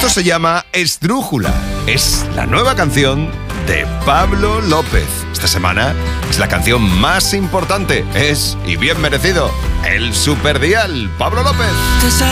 Esto se llama Esdrújula. Es la nueva canción de Pablo López. Esta semana es la canción más importante. Es, y bien merecido, el Superdial. Pablo López.